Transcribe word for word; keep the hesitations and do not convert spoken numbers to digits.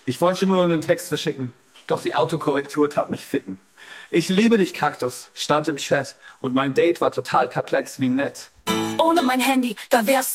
Ich wollte nur einen Text verschicken, doch die Autokorrektur tat mich ficken. Ich liebe dich, Kaktus, stand im Chat und mein Date war total perplex wie nett. Ohne mein Handy, da wär's